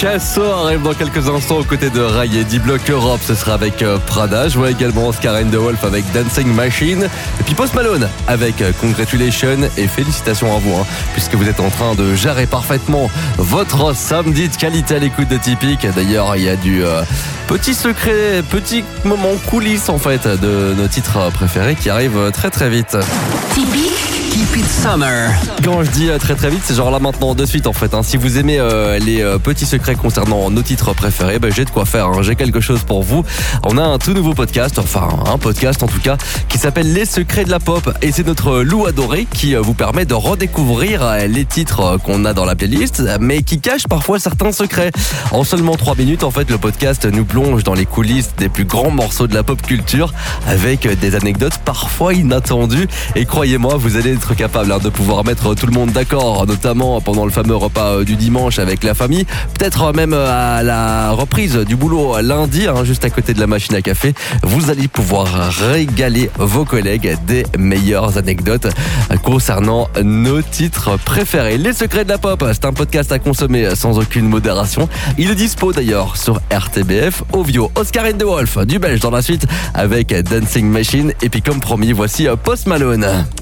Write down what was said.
Picasso arrive dans quelques instants aux côtés de Rai et D-Block Europe. Ce sera avec Prada. Je vois également Oscar and the Wolf avec Dancing Machine. Et puis Post Malone avec Congratulations et félicitations à vous, puisque vous êtes en train de gérer parfaitement votre samedi de qualité à l'écoute de Typique. D'ailleurs, il y a du petit secret, petit moment coulisses en fait de nos titres préférés qui arrivent très très vite. Typique. Keep it summer. Quand je dis très très vite, c'est genre là maintenant de suite en fait. Si vous aimez les petits secrets concernant nos titres préférés, j'ai de quoi faire. J'ai quelque chose pour vous. On a un tout nouveau podcast, enfin un podcast en tout cas, qui s'appelle Les Secrets de la Pop. Et c'est notre loup adoré qui vous permet de redécouvrir les titres qu'on a dans la playlist, mais qui cachent parfois certains secrets. En seulement 3 minutes, en fait, le podcast nous plonge dans les coulisses des plus grands morceaux de la pop culture avec des anecdotes parfois inattendues. Et croyez-moi, vous allez être capable de pouvoir mettre tout le monde d'accord, notamment pendant le fameux repas du dimanche avec la famille, peut-être même à la reprise du boulot lundi, juste à côté de la machine à café. Vous allez pouvoir régaler vos collègues des meilleures anecdotes concernant nos titres préférés. Les Secrets de la Pop, c'est un podcast à consommer sans aucune modération. Il est dispo d'ailleurs sur RTBF, Ovio, Oscar and the Wolf, du belge dans la suite avec Dancing Machine. Et puis comme promis, voici Post Malone.